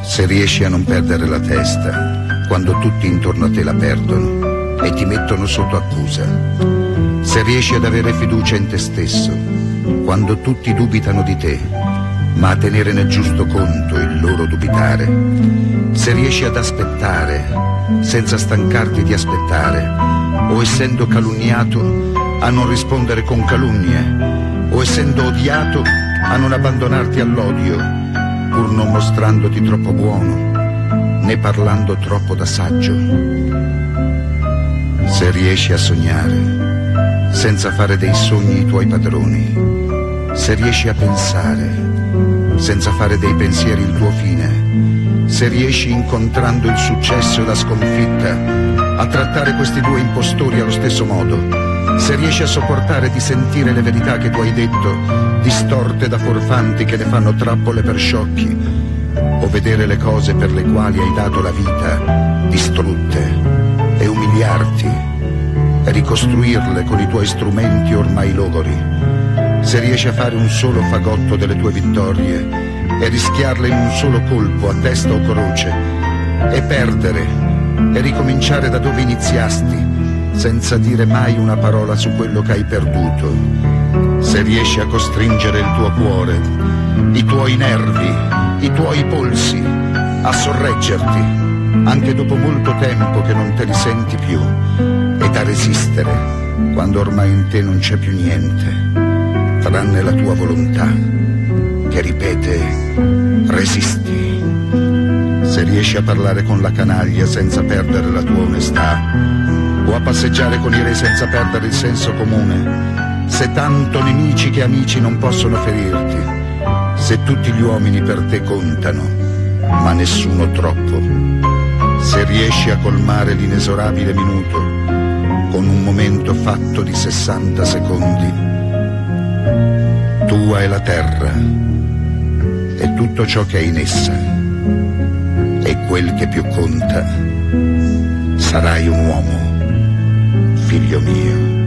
Se riesci a non perdere la testa quando tutti intorno a te la perdono e ti mettono sotto accusa, se riesci ad avere fiducia in te stesso quando tutti dubitano di te, ma a tenere nel giusto conto il loro dubitare, se riesci ad aspettare senza stancarti di aspettare, o essendo calunniato a non rispondere con calunnie, o essendo odiato a non abbandonarti all'odio, pur non mostrandoti troppo buono né parlando troppo da saggio. Se riesci a sognare senza fare dei sogni i tuoi padroni, se riesci a pensare senza fare dei pensieri il tuo fine, se riesci incontrando il successo e la sconfitta a trattare questi due impostori allo stesso modo, se riesci a sopportare di sentire le verità che tu hai detto distorte da furfanti che ne fanno trappole per sciocchi, o vedere le cose per le quali hai dato la vita distrutte e umiliarti e ricostruirle con i tuoi strumenti ormai logori, se riesci a fare un solo fagotto delle tue vittorie e rischiarle in un solo colpo a testa o croce, e perdere e ricominciare da dove iniziasti senza dire mai una parola su quello che hai perduto, se riesci a costringere il tuo cuore, i tuoi nervi, i tuoi polsi a sorreggerti anche dopo molto tempo che non te li senti più, ed a resistere quando ormai in te non c'è più niente tranne la tua volontà che ripete resisti, se riesci a parlare con la canaglia senza perdere la tua onestà, o a passeggiare con i re senza perdere il senso comune, se tanto nemici che amici non possono ferirti, se tutti gli uomini per te contano ma nessuno troppo, se riesci a colmare l'inesorabile minuto con un momento fatto di 60 secondi, tua è la terra e tutto ciò che è in essa, e quel che più conta, sarai un uomo, figlio mio.